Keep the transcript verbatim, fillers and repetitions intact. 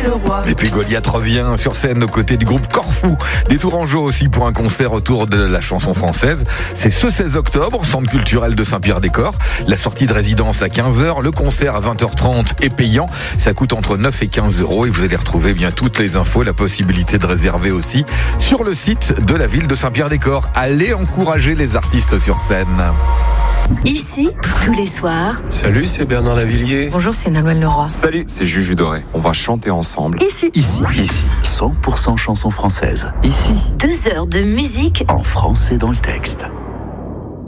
Leroy. Et puis Goliath revient sur scène aux côtés du groupe Corfou. Des Tourangeaux aussi pour un concert autour de la chanson française. C'est ce seize octobre, centre culturel de Saint-Pierre-des-Corps. La sortie de résidence à quinze heures, le concert à vingt heures trente est payant. Ça coûte entre neuf et quinze euros et vous allez retrouver bien toutes les infos, la possibilité de réserver aussi sur le site de la ville de Saint-Pierre-des-Corps. Allez encourager les artistes sur scène. Ici, tous les soirs. Salut, c'est Bernard Lavillier. Bonjour, c'est Nolwenn Leroy. Salut, c'est Juju Doré. On va chanter ensemble. Ici. Ici. Ici. cent pour cent chansons françaises. Ici. Deux heures de musique en français dans le texte.